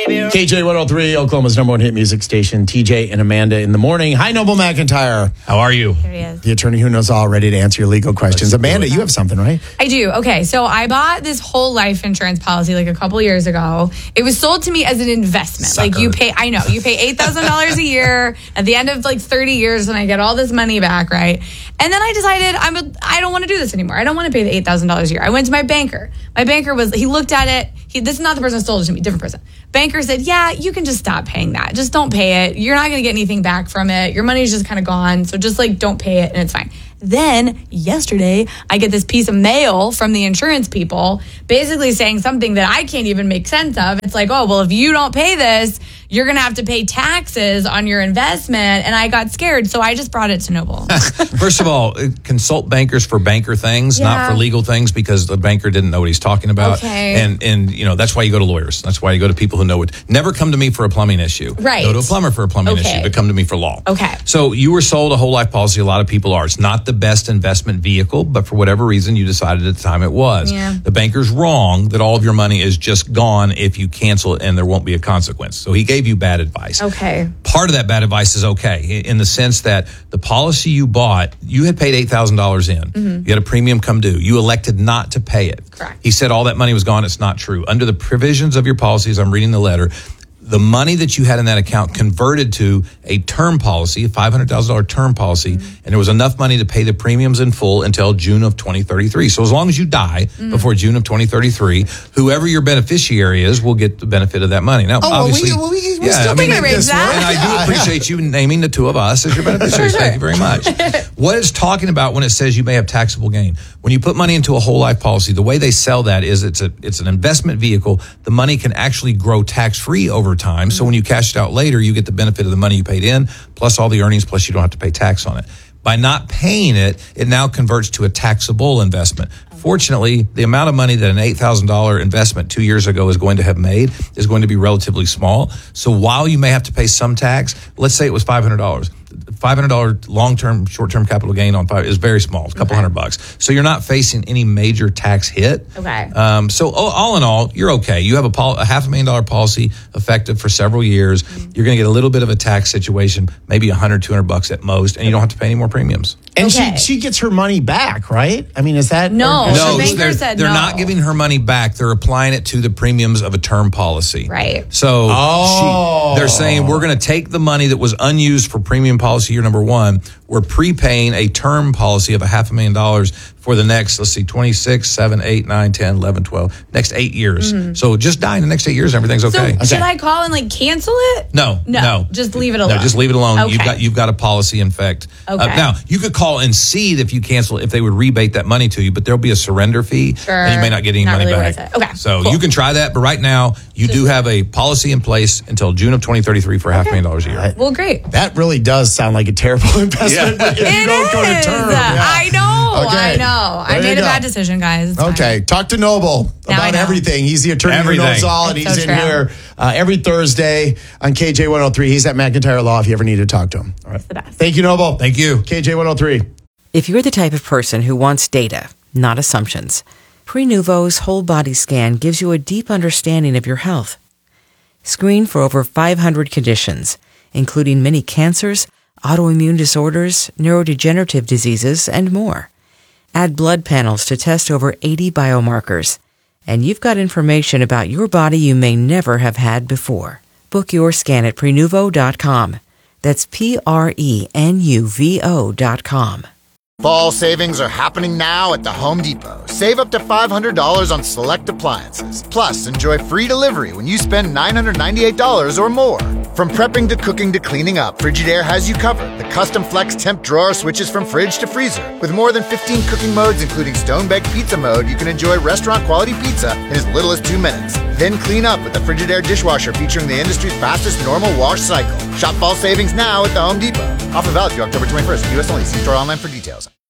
KJ 103, Oklahoma's number one hit music station. TJ and Amanda in the morning. Hi, Noble McIntyre. How are you? Here he is. The attorney who knows all, ready to answer your legal questions. Amanda, you have something, right? I do. Okay, so I bought this whole life insurance policy like a couple years ago. It was sold to me as an investment. Sucker. Like you pay $8,000 a year at the end of like 30 years, and I get all this money back, right? And then I decided I don't want to do this anymore. I don't want to pay the $8,000 a year. I went to my banker. My banker he looked at it. This is not the person who sold it to me, different person. Banker said, yeah, you can just stop paying that. Just don't pay it. You're not going to get anything back from it. Your money's just kind of gone. So just like don't pay it and it's fine. Then yesterday, I get this piece of mail from the insurance people basically saying something that I can't even make sense of. It's like, oh, well, if you don't pay this, you're going to have to pay taxes on your investment. And I got scared, so I just brought it to Noble. First of all, consult bankers for banker things, not for legal things, because the banker didn't know what he's talking about. Okay. And you know, that's why you go to lawyers. That's why you go to people who know it. Never come to me for a plumbing issue. Right. Go to a plumber for a plumbing Okay. issue, but come to me for law. Okay. So you were sold a whole life policy. A lot of people are. It's not the best investment vehicle, but for whatever reason, you decided at the time it was. Yeah. The banker's wrong that all of your money is just gone if you cancel it and there won't be a consequence. So he gave you bad advice. Okay. Part of that bad advice is okay in the sense that the policy you bought, you had paid $8,000 in. Mm-hmm. You had a premium come due. You elected not to pay it. Correct. He said all that money was gone. It's not true. Under the provisions of your policies, I'm reading the letter, the money that you had in that account converted to a term policy, a $500,000 term policy, and there was enough money to pay the premiums in full until June of 2033. So as long as you die before June of 2033, whoever your beneficiary is will get the benefit of that money. Now, obviously, we still think raise that. and I do appreciate you naming the two of us as your beneficiaries. Thank you very much. What it's talking about when it says you may have taxable gain, when you put money into a whole life policy, the way they sell that is it's an investment vehicle. The money can actually grow tax-free over time. So when you cash it out later, you get the benefit of the money you paid in, plus all the earnings, plus you don't have to pay tax on it. By not paying it, it now converts to a taxable investment. Fortunately, the amount of money that an $8,000 investment 2 years ago is going to have made is going to be relatively small. So while you may have to pay some tax, let's say it was $500. $500 long-term, short-term capital gain on is very small, a couple $100. So you're not facing any major tax hit. Okay. So all in all, you're okay. You have a $500,000 policy effective for several years. Mm-hmm. You're going to get a little bit of a tax situation, maybe $100, $200 at most, and you don't have to pay any more premiums. And Okay. she gets her money back, right? I mean, is that... No. No, The banker said they're no. not giving her money back. They're applying it to the premiums of a term policy. Right. So they're saying we're going to take the money that was unused for premium policy year number one. We're prepaying a term policy of $500,000 for the next, let's see, 26, 7, 8, 9, 10, 11, 12, next 8 years. Mm-hmm. So just die in the next 8 years and everything's okay. So should I call and like cancel it? No. Just leave it alone. No, just leave it alone. Okay. You've got a policy in effect. Okay. Now, you could call and see if you cancel if they would rebate that money to you, but there'll be a surrender fee, and you may not get any money really back. worth it. Okay, So cool. you can try that, but right now you do have a policy in place until June of 2033 for $500,000 a year. Well, great. That really does sound like a terrible investment. Yeah. If you don't go to term. Yeah. I know. Okay. I know. There I you made a go. bad decision, guys. It's Okay, talk to Noble Now I about know. everything. He's the attorney who knows all, and That's he's so in true. here every Thursday on KJ 103. He's at McIntyre Law if you ever need to talk to him. All right. the best. Thank you, Noble. Thank you. KJ 103. If you're the type of person who wants data, not assumptions, Prenuvo's whole body scan gives you a deep understanding of your health. Screen for over 500 conditions, including many cancers, autoimmune disorders, neurodegenerative diseases, and more. Add blood panels to test over 80 biomarkers. And you've got information about your body you may never have had before. Book your scan at Prenuvo.com. That's Prenuvo.com. Fall savings are happening now at the Home Depot. Save up to $500 on select appliances. Plus, enjoy free delivery when you spend $998 or more. From prepping to cooking to cleaning up, Frigidaire has you covered. The custom flex temp drawer switches from fridge to freezer. With more than 15 cooking modes, including stone-baked pizza mode, you can enjoy restaurant-quality pizza in as little as 2 minutes. Then clean up with the Frigidaire dishwasher featuring the industry's fastest normal wash cycle. Shop fall savings now at the Home Depot. Offer valid through October 21st. U.S. only. See store online for details.